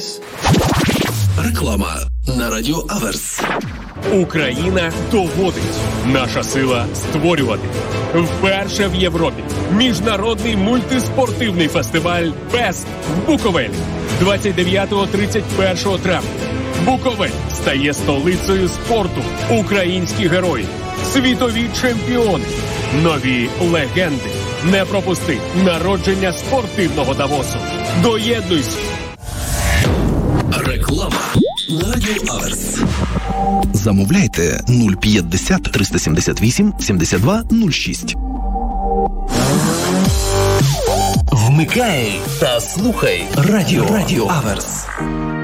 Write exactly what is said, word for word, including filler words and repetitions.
Eyes. Реклама на Радіо Аверс. Україна доводить. Наша сила створювати. Вперше в Європі. Міжнародний мультиспортивний фестиваль «Бест» в Буковелі. двадцять дев'ятого - тридцять першого травня. Буковель стає столицею спорту. Українські герої. Світові чемпіони. Нові легенди. Не пропусти народження спортивного Давосу. Доєднуйся. Реклама на Радіо Аверс. Замовляйте нуль п'ятдесят триста сімдесят вісім сімдесят два нуль шість. Вмикай та слухай Радіо Радіо Аверс.